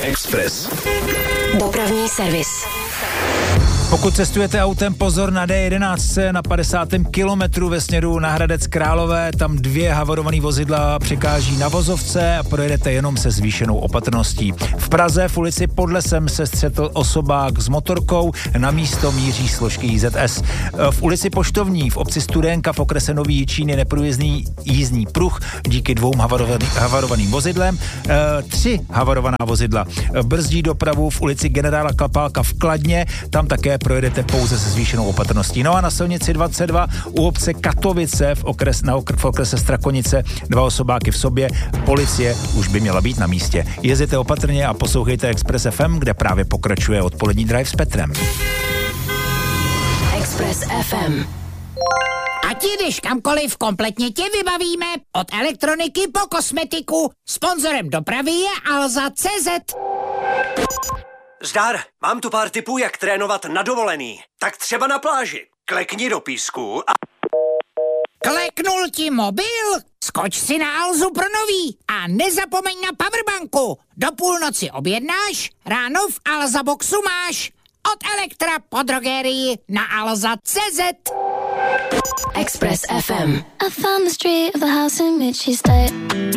Express. Dopravní servis. Pokud cestujete autem, pozor na D11 na 50. kilometru ve směru na Hradec Králové, tam 2 havarovaný vozidla překáží na vozovce a projedete jenom se zvýšenou opatrností. V Praze v ulici pod Lesem se střetl osobák s motorkou, na místo míří složky IZS. V ulici Poštovní v obci Studenka v okrese Nový Jičín je neprůjezdný jízdní pruh díky 2 havarovaným vozidlem. 3 havarovaná vozidla brzdí dopravu v ulici Generála Klapálka v Kladně, tam také projedete pouze se zvýšenou opatrností. No a na silnici 22 u obce Katovice v okrese Strakonice 2 osobáky v sobě. Policie už by měla být na místě. Jezděte opatrně a poslouchejte Express FM, kde právě pokračuje odpolední drive s Petrem. Express FM. Ať jdeš kamkoliv, kompletně tě vybavíme. Od elektroniky po kosmetiku. Sponzorem dopravy je Alza.cz. Zdar, mám tu pár tipů, jak trénovat na dovolený. Tak třeba na pláži. Klekni do písku a... Kleknul ti mobil? Skoč si na Alzu pro nový a nezapomeň na powerbanku. Do půlnoci objednáš, ráno v Alza Boxu máš. Od Elektra po drogerii na Alza.cz. Express FM. I found the street of the house in which you stay.